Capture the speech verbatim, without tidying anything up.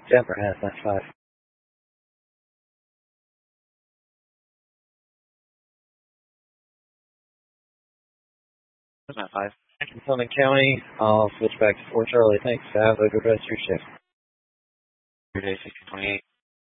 Denver has nine five. nine five. Summit County, I'll switch back to four Charlie. Thanks. Have a good rest of your shift. Your day, sixteen twenty-eight.